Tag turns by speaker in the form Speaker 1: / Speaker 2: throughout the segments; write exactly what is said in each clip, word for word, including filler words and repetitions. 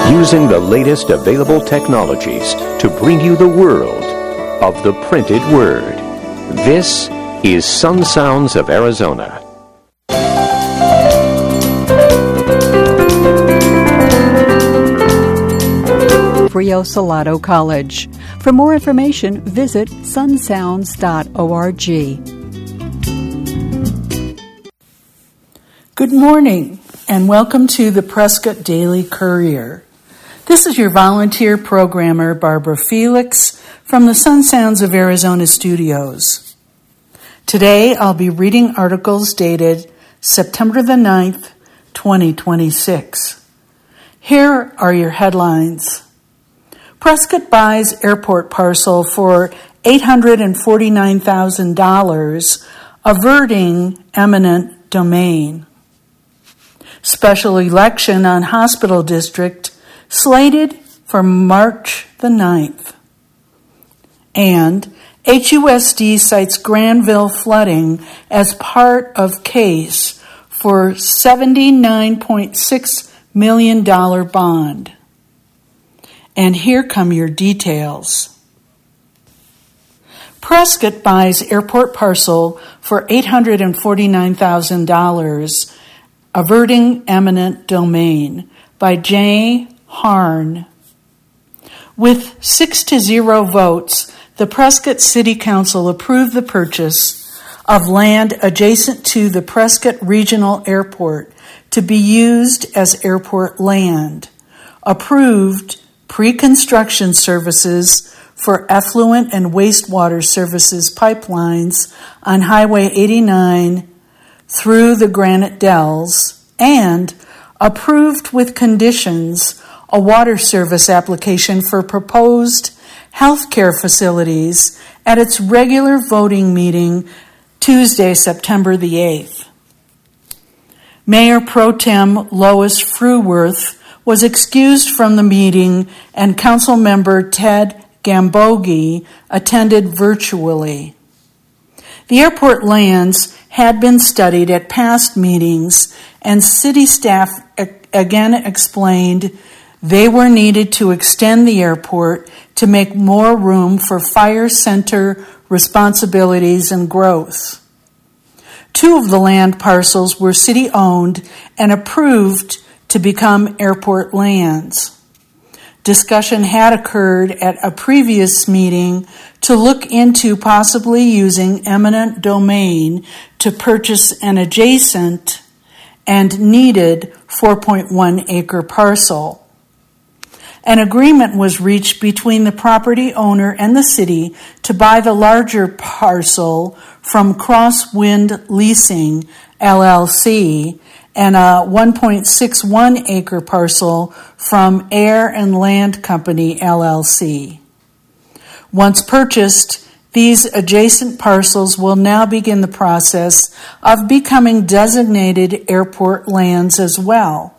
Speaker 1: using the latest available technologies to bring you the world of the printed word. This is Sun Sounds of Arizona.
Speaker 2: Rio Salado College. For more information, visit sun sounds dot org.
Speaker 3: Good morning, and welcome to the Prescott Daily Courier. This is your volunteer programmer, Barbara Felix, from the Sun Sounds of Arizona studios. Today, I'll be reading articles dated September the ninth, twenty twenty-six. Here are your headlines. Prescott buys airport parcel for eight hundred forty-nine thousand dollars, averting eminent domain. Special election on hospital district slated for March the ninth. And H U S D cites Granville flooding as part of case for seventy-nine point six million dollars bond. And here come your details. Prescott buys airport parcel for eight hundred forty-nine thousand dollars, averting eminent domain, by J. Harn. With six to zero votes, the Prescott City Council approved the purchase of land adjacent to the Prescott Regional Airport to be used as airport land. Approved pre-construction services for effluent and wastewater services pipelines on Highway eighty-nine through the Granite Dells, and approved with conditions a water service application for proposed healthcare facilities at its regular voting meeting Tuesday, September the eighth. Mayor Pro Tem Lois Fruworth was excused from the meeting, and Council Member Ted Gambogi attended virtually. The airport lands had been studied at past meetings, and city staff again explained they were needed to extend the airport to make more room for fire center responsibilities and growth. Two of the land parcels were city-owned and approved to become airport lands. Discussion had occurred at a previous meeting to look into possibly using eminent domain to purchase an adjacent and needed four point one acre parcel. An agreement was reached between the property owner and the city to buy the larger parcel from Crosswind Leasing, L L C, and a one point six one acre parcel from Air and Land Company, L L C. Once purchased, these adjacent parcels will now begin the process of becoming designated airport lands as well.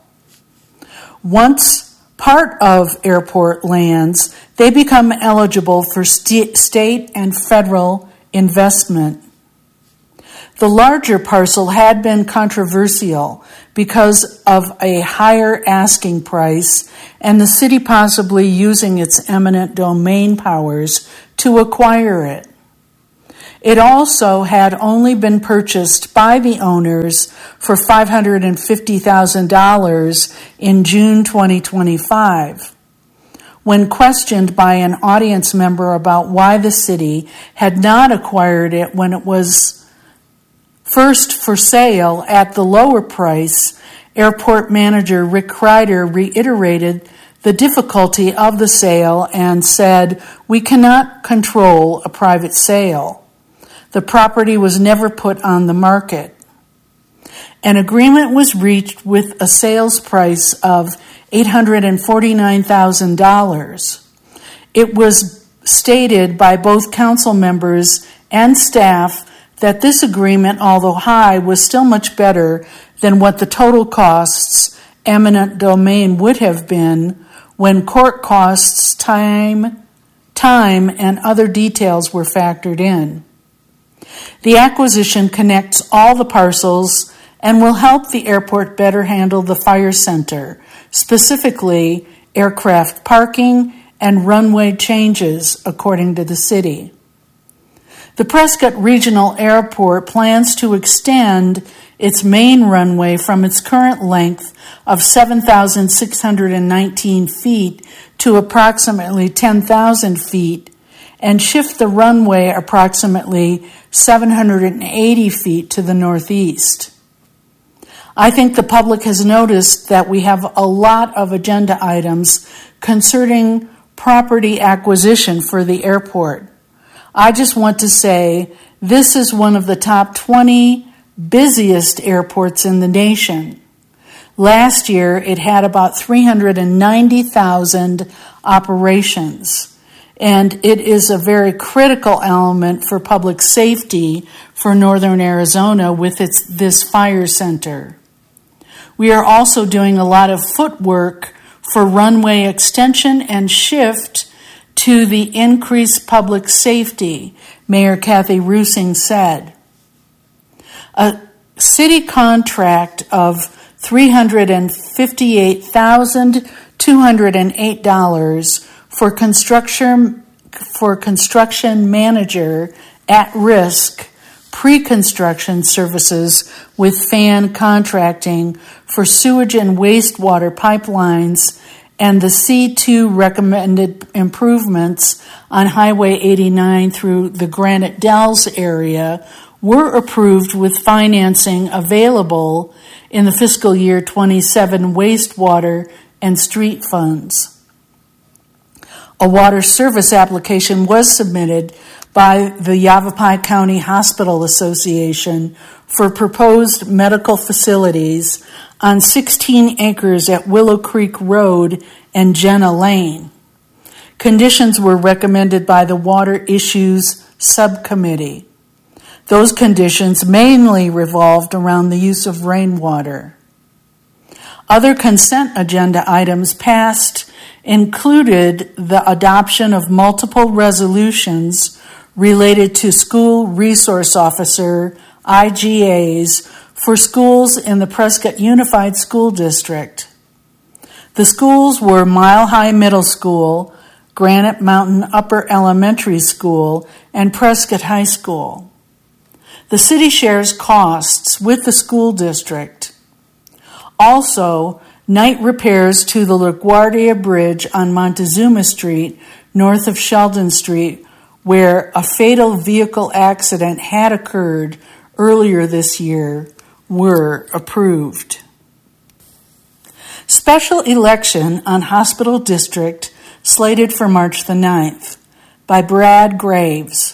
Speaker 3: Once part of airport lands, they become eligible for st- state and federal investment. The larger parcel had been controversial because of a higher asking price and the city possibly using its eminent domain powers to acquire it. It also had only been purchased by the owners for five hundred fifty thousand dollars in June twenty twenty-five. When questioned by an audience member about why the city had not acquired it when it was first for sale at the lower price, airport manager Rick Kreider reiterated the difficulty of the sale and said, "We cannot control a private sale. The property was never put on the market." An agreement was reached with a sales price of eight hundred forty-nine thousand dollars. It was stated by both council members and staff that this agreement, although high, was still much better than what the total costs eminent domain would have been when court costs, time, time, and other details were factored in. The acquisition connects all the parcels and will help the airport better handle the fire center, specifically aircraft parking, and runway changes, according to the city. The Prescott Regional Airport plans to extend its main runway from its current length of seven thousand six hundred nineteen feet to approximately ten thousand feet and shift the runway approximately seven hundred eighty feet to the northeast. I think the public has noticed that we have a lot of agenda items concerning property acquisition for the airport. I just want to say this is one of the top twenty busiest airports in the nation. Last year, it had about three hundred ninety thousand operations, and it is a very critical element for public safety for Northern Arizona with its this fire center. We are also doing a lot of footwork for runway extension and shift to the increased public safety, Mayor Kathy Rusing said. A city contract of three hundred fifty-eight thousand two hundred eight dollars for construction for construction manager at risk pre-construction services with Fan Contracting for sewage and wastewater pipelines and the C two recommended improvements on Highway eighty-nine through the Granite Dells area were approved with financing available in the fiscal year twenty-seven wastewater and street funds. A water service application was submitted by the Yavapai County Hospital Association for proposed medical facilities on sixteen acres at Willow Creek Road and Jenna Lane. Conditions were recommended by the Water Issues Subcommittee. Those conditions mainly revolved around the use of rainwater. Other consent agenda items passed included the adoption of multiple resolutions related to school resource officer, I G As, for schools in the Prescott Unified School District. The schools were Mile High Middle School, Granite Mountain Upper Elementary School, and Prescott High School. The city shares costs with the school district. Also, night repairs to the LaGuardia Bridge on Montezuma Street, north of Sheldon Street, where a fatal vehicle accident had occurred earlier this year, were approved. Special election on Hospital District slated for March the ninth by Brad Graves.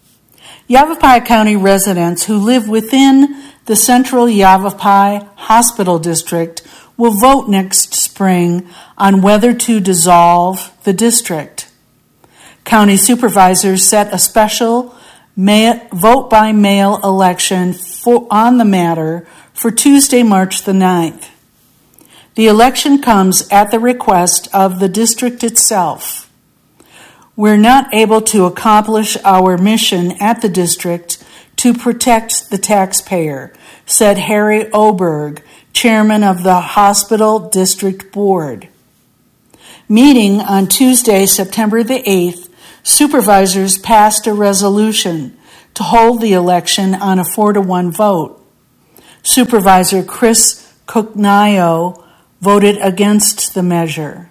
Speaker 3: Yavapai County residents who live within the Central Yavapai Hospital District will vote next spring on whether to dissolve the district. County supervisors set a special ma- vote-by-mail election for, on the matter for Tuesday, March the ninth. The election comes at the request of the district itself. We're not able to accomplish our mission at the district to protect the taxpayer, said Harry Oberg, chairman of the Hospital District Board. Meeting on Tuesday, September the eighth, supervisors passed a resolution to hold the election on a four to one vote. Supervisor Chris Cucnayo voted against the measure.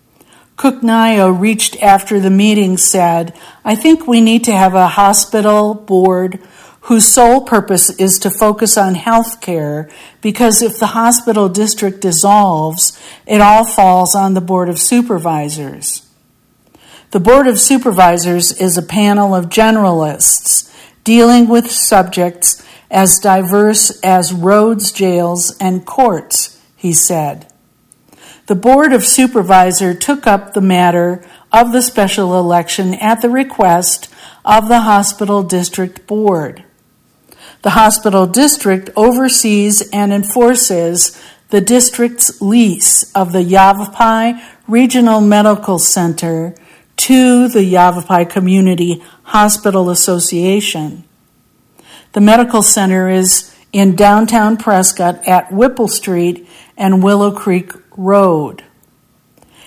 Speaker 3: Cucnayo reached after the meeting said, I think we need to have a hospital board whose sole purpose is to focus on health care, because if the hospital district dissolves, it all falls on the Board of Supervisors. The Board of Supervisors is a panel of generalists dealing with subjects as diverse as roads, jails, and courts, he said. The Board of Supervisors took up the matter of the special election at the request of the Hospital District Board. The Hospital District oversees and enforces the district's lease of the Yavapai Regional Medical Center to the Yavapai Community Hospital Association. The medical center is in downtown Prescott at Whipple Street and Willow Creek Road.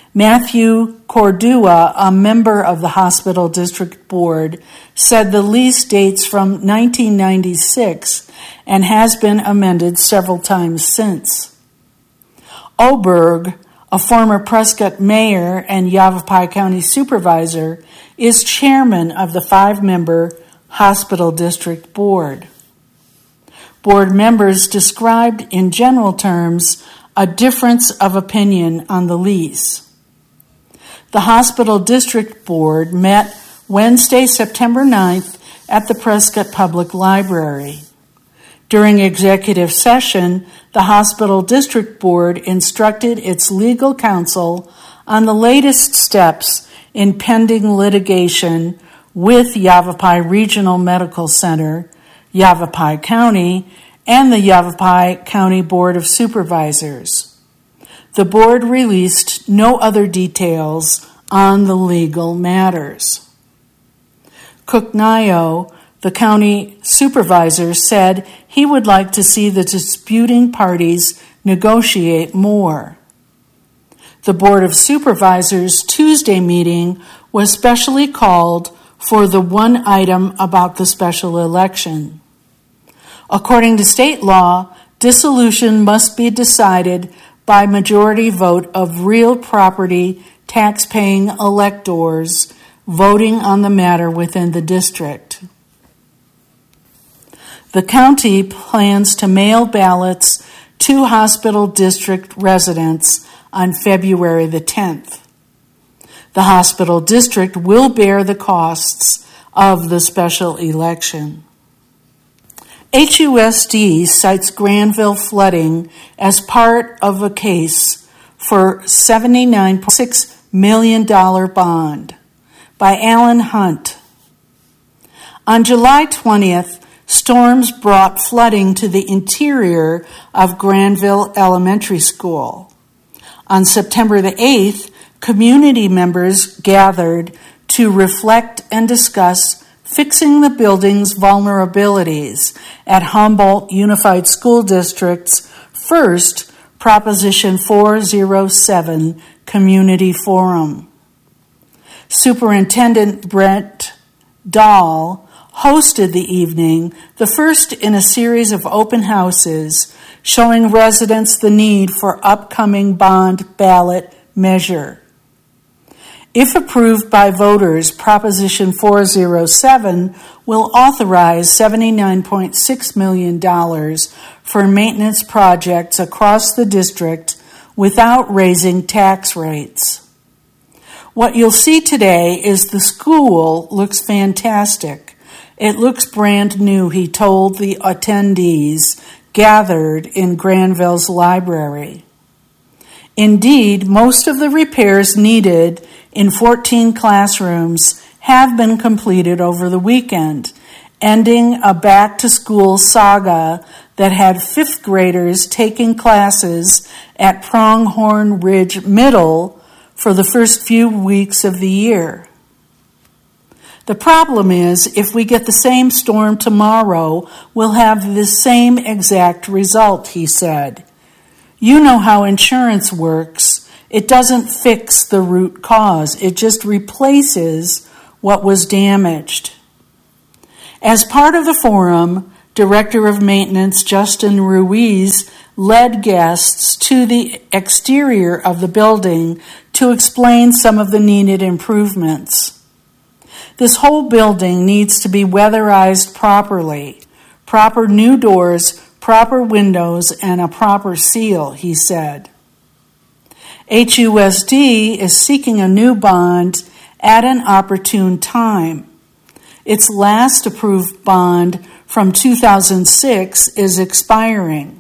Speaker 3: Matthew Cordua, a member of the Hospital District Board, said the lease dates from nineteen ninety-six and has been amended several times since. Oberg, a former Prescott mayor and Yavapai County supervisor, is chairman of the five-member Hospital District Board. Board members described in general terms a difference of opinion on the lease. The Hospital District Board met Wednesday, September ninth at the Prescott Public Library. During executive session, the Hospital District Board instructed its legal counsel on the latest steps in pending litigation with Yavapai Regional Medical Center, Yavapai County, and the Yavapai County Board of Supervisors. The board released no other details on the legal matters. Cooknayo, the county supervisor, said he would like to see the disputing parties negotiate more. The Board of Supervisors' Tuesday meeting was specially called for the one item about the special election. According to state law, dissolution must be decided by majority vote of real property tax-paying electors voting on the matter within the district. The county plans to mail ballots to Hospital District residents on February the tenth. The Hospital District will bear the costs of the special election. H U S D cites Granville flooding as part of a case for seventy-nine point six million dollars bond by Alan Hunt. On July twentieth, storms brought flooding to the interior of Granville Elementary School. On September the eighth, community members gathered to reflect and discuss fixing the building's vulnerabilities at Humboldt Unified School District's first Proposition four oh seven Community Forum. Superintendent Brent Dahl hosted the evening, the first in a series of open houses showing residents the need for upcoming bond ballot measure. If approved by voters, Proposition four oh seven will authorize seventy-nine point six million dollars for maintenance projects across the district without raising tax rates. What you'll see today is the school looks fantastic. It looks brand new, he told the attendees gathered in Granville's library. Indeed, most of the repairs needed in fourteen classrooms have been completed over the weekend, ending a back-to-school saga that had fifth graders taking classes at Pronghorn Ridge Middle for the first few weeks of the year. The problem is, if we get the same storm tomorrow, we'll have the same exact result, he said. You know how insurance works. It doesn't fix the root cause. It just replaces what was damaged. As part of the forum, Director of Maintenance Justin Ruiz led guests to the exterior of the building to explain some of the needed improvements. This whole building needs to be weatherized properly, proper new doors, proper windows, and a proper seal, he said. H U S D is seeking a new bond at an opportune time. Its last approved bond from two thousand six is expiring,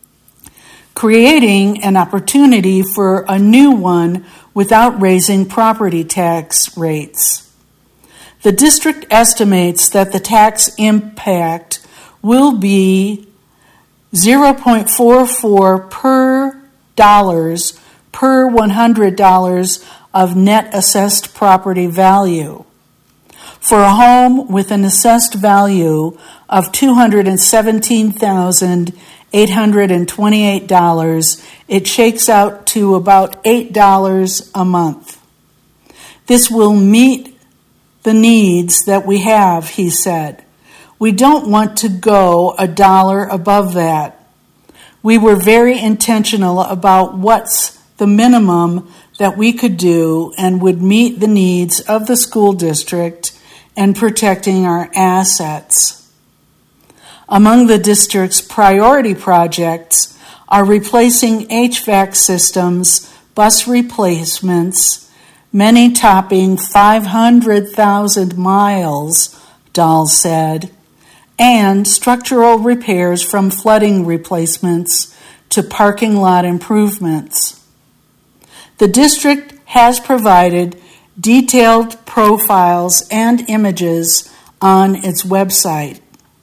Speaker 3: creating an opportunity for a new one without raising property tax rates. The district estimates that the tax impact will be zero point four four per dollars per one hundred dollars of net assessed property value. For a home with an assessed value of two hundred seventeen thousand eight hundred twenty-eight dollars, it shakes out to about eight dollars a month. This will meet the needs that we have, he said. We don't want to go a dollar above that. We were very intentional about what's the minimum that we could do and would meet the needs of the school district and protecting our assets. Among the district's priority projects are replacing H V A C systems, bus replacements, many topping five hundred thousand miles, Dahl said, and structural repairs from flooding replacements to parking lot improvements. The district has provided detailed profiles and images on its website.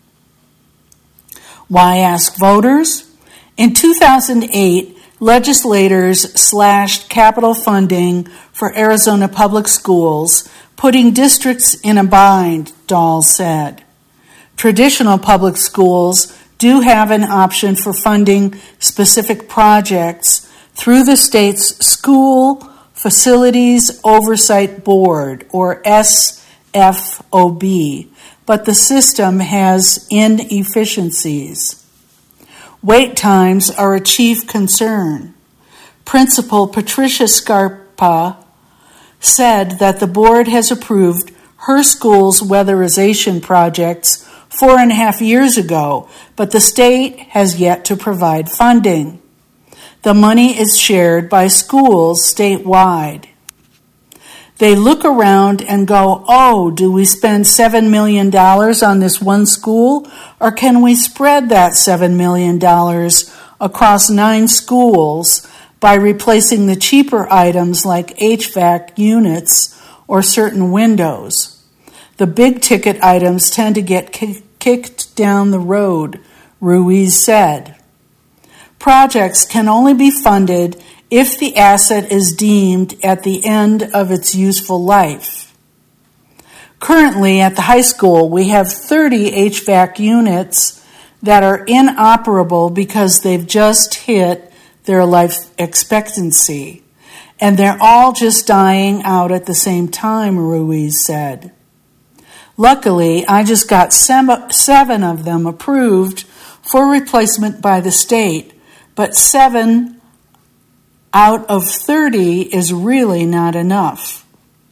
Speaker 3: Why ask voters? In two thousand eight, legislators slashed capital funding for Arizona public schools, putting districts in a bind, Dahl said. Traditional public schools do have an option for funding specific projects through the state's School Facilities Oversight Board, or S F O B, but the system has inefficiencies. Wait times are a chief concern. Principal Patricia Scarpa said that the board has approved her school's weatherization projects four and a half years ago, but the state has yet to provide funding. The money is shared by schools statewide. They look around and go, oh, do we spend seven million dollars on this one school, or can we spread that seven million dollars across nine schools by replacing the cheaper items like H V A C units or certain windows? The big ticket items tend to get ki- kicked down the road, Ruiz said. Projects can only be funded if the asset is deemed at the end of its useful life. Currently at the high school, we have thirty H V A C units that are inoperable because they've just hit their life expectancy, and they're all just dying out at the same time, Ruiz said. Luckily, I just got seven of them approved for replacement by the state, but seven out of thirty is really not enough.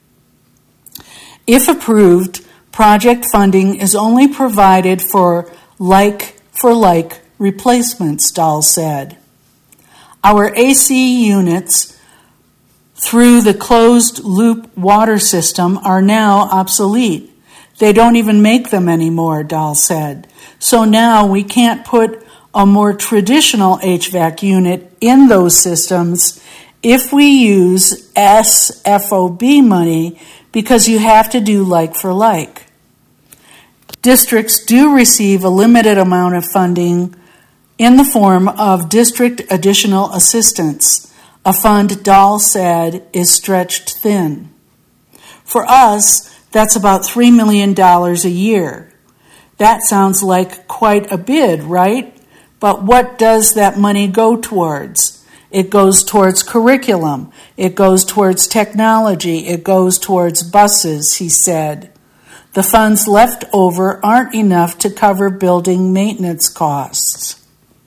Speaker 3: If approved, project funding is only provided for like-for-like replacements, Dahl said. Our A C units through the closed-loop water system are now obsolete. They don't even make them anymore, Dahl said. So now we can't put a more traditional H V A C unit in those systems if we use S F O B money, because you have to do like for like. Districts do receive a limited amount of funding in the form of district additional assistance, a fund Dahl said is stretched thin. For us, that's about three million dollars a year. That sounds like quite a bid, right? But what does that money go towards? It goes towards curriculum. It goes towards technology. It goes towards buses, he said. The funds left over aren't enough to cover building maintenance costs.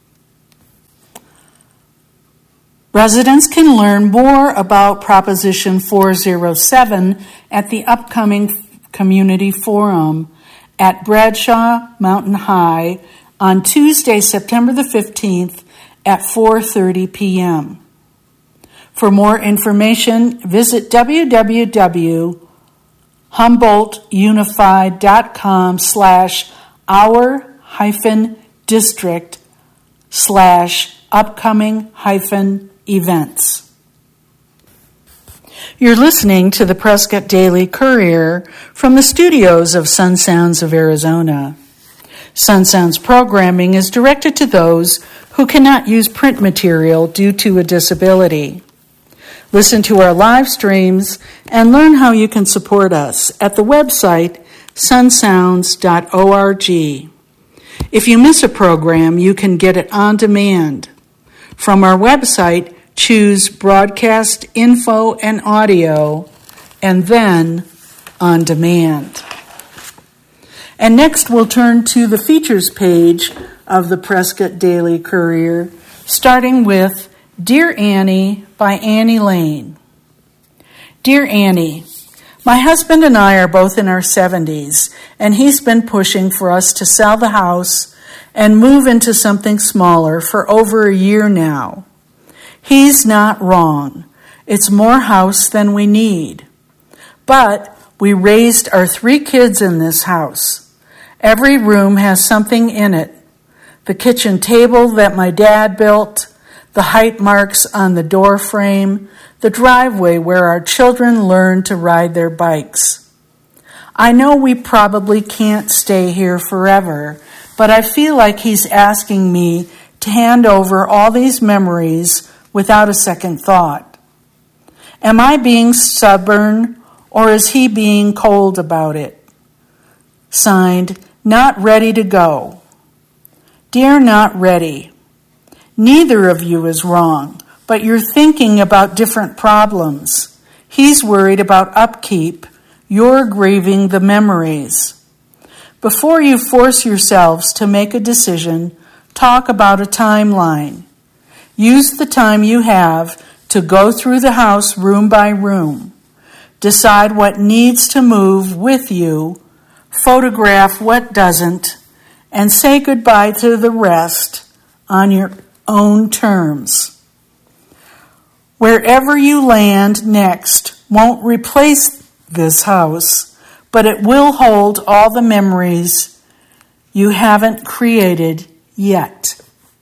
Speaker 3: Residents can learn more about Proposition four oh seven at the upcoming community forum at Bradshaw Mountain High on Tuesday, September the fifteenth at four thirty p.m. For more information, visit w w w dot humboldt unified dot com slash our hyphen district slash upcoming hyphen events. You're listening to the Prescott Daily Courier from the studios of Sun Sounds of Arizona. Sun Sounds programming is directed to those who cannot use print material due to a disability. Listen to our live streams and learn how you can support us at the website sun sounds dot org. If you miss a program, you can get it on demand. From our website, choose Broadcast Info and Audio, and then On Demand. And next we'll turn to the features page of the Prescott Daily Courier, starting with Dear Annie by Annie Lane. Dear Annie, my husband and I are both in our seventies, and he's been pushing for us to sell the house and move into something smaller for over a year now. He's not wrong. It's more house than we need. But we raised our three kids in this house. Every room has something in it. The kitchen table that my dad built, the height marks on the door frame, the driveway where our children learn to ride their bikes. I know we probably can't stay here forever, but I feel like he's asking me to hand over all these memories without a second thought. Am I being stubborn, or is he being cold about it? Signed, Not Ready to Go. Dear Not Ready, neither of you is wrong, but you're thinking about different problems. He's worried about upkeep. You're grieving the memories. Before you force yourselves to make a decision, talk about a timeline. Use the time you have to go through the house room by room. Decide what needs to move with you, photograph what doesn't, and say goodbye to the rest on your own terms. Wherever you land next won't replace this house, but it will hold all the memories you haven't created yet.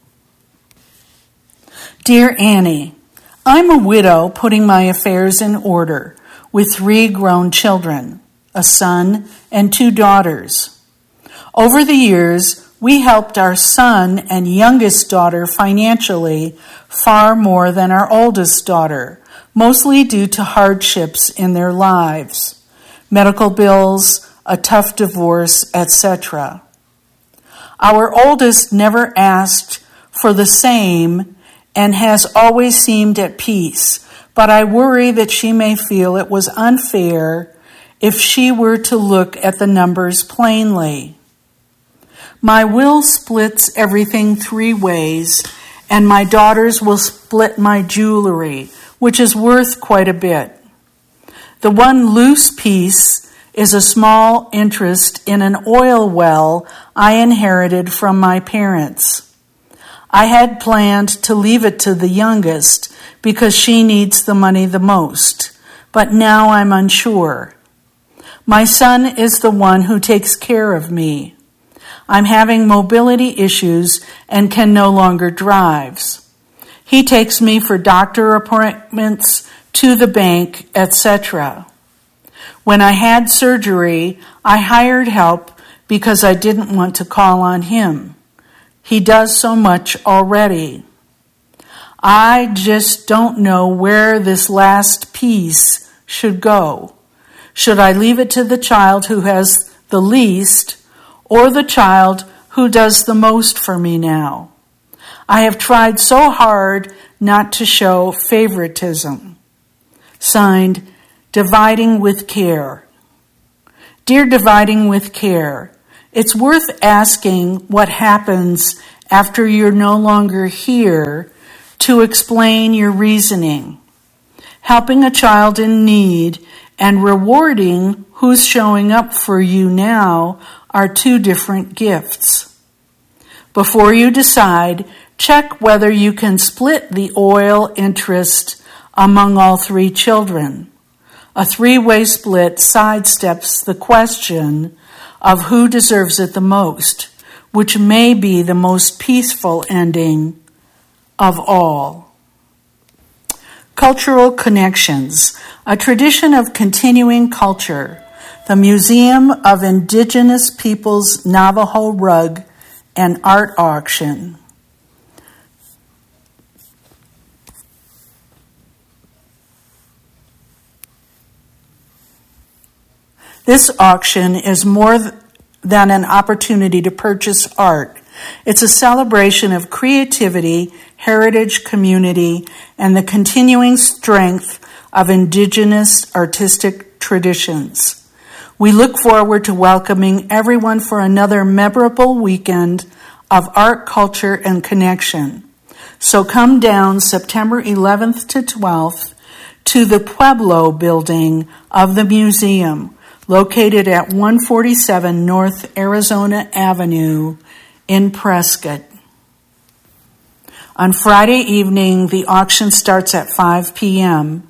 Speaker 3: Dear Annie, I'm a widow putting my affairs in order with three grown children, a son and two daughters. Over the years, we helped our son and youngest daughter financially far more than our oldest daughter, mostly due to hardships in their lives, medical bills, a tough divorce, et cetera. Our oldest never asked for the same and has always seemed at peace, but I worry that she may feel it was unfair if she were to look at the numbers plainly. My will splits everything three ways, and my daughters will split my jewelry, which is worth quite a bit. The one loose piece is a small interest in an oil well I inherited from my parents. I had planned to leave it to the youngest because she needs the money the most, but now I'm unsure. My son is the one who takes care of me. I'm having mobility issues and can no longer drive. He takes me for doctor appointments, to the bank, et cetera. When I had surgery, I hired help because I didn't want to call on him. He does so much already. I just don't know where this last piece should go. Should I leave it to the child who has the least, or the child who does the most for me now? I have tried so hard not to show favoritism. Signed, Dividing with Care. Dear Dividing with Care, it's worth asking what happens after you're no longer here to explain your reasoning. Helping a child in need and rewarding who's showing up for you now are two different gifts. Before you decide, check whether you can split the oil interest among all three children. A three-way split sidesteps the question of who deserves it the most, which may be the most peaceful ending of all. Cultural Connections, a tradition of continuing culture, the Museum of Indigenous Peoples Navajo Rug and Art Auction. This auction is more than an opportunity to purchase art. It's a celebration of creativity, heritage, community, and the continuing strength of indigenous artistic traditions. We look forward to welcoming everyone for another memorable weekend of art, culture, and connection. So come down September eleventh to twelfth to the Pueblo building of the museum, located at one forty-seven North Arizona Avenue in Prescott. On Friday evening, the auction starts at five p.m.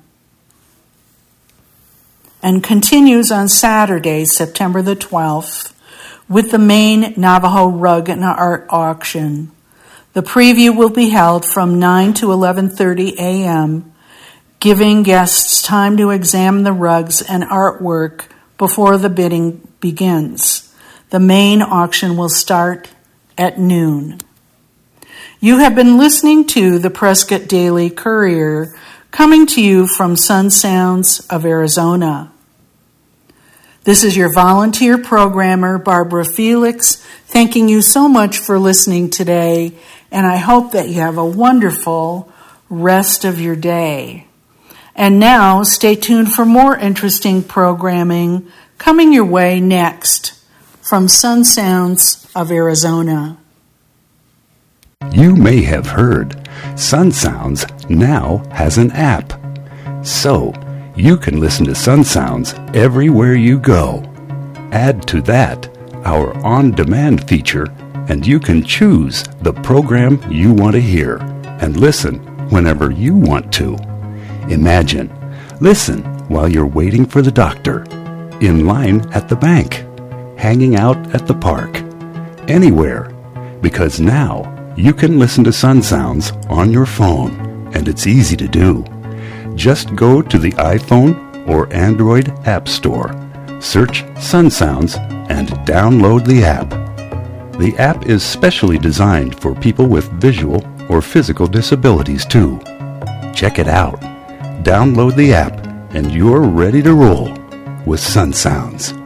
Speaker 3: and continues on Saturday, September the twelfth, with the main Navajo rug and art auction. The preview will be held from nine to eleven thirty a.m., giving guests time to examine the rugs and artwork before the bidding begins. The main auction will start at noon. You have been listening to the Prescott Daily Courier, coming to you from Sun Sounds of Arizona. This is your volunteer programmer, Barbara Felix, thanking you so much for listening today, and I hope that you have a wonderful rest of your day. And now, stay tuned for more interesting programming coming your way next from Sun Sounds of Arizona.
Speaker 4: You may have heard Sun Sounds now has an app. So, you can listen to Sun Sounds everywhere you go. Add to that our on-demand feature, and you can choose the program you want to hear and listen whenever you want to. Imagine, listen while you're waiting for the doctor, in line at the bank, hanging out at the park, anywhere, because now you can listen to Sun Sounds on your phone, and it's easy to do. Just go to the iPhone or Android App Store, search Sun Sounds, and download the app. The app is specially designed for people with visual or physical disabilities too. Check it out. Download the app, and you're ready to roll with Sun Sounds.